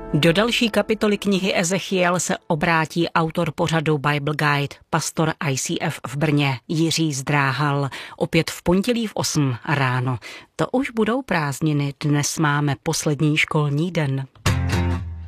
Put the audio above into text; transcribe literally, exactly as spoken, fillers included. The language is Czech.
Do další kapitoly knihy Ezechiel se obrátí autor pořadu Bible Guide, pastor I C F v Brně Jiří Zdráhal, opět v pondělí v osm ráno. To už budou prázdniny, dnes máme poslední školní den.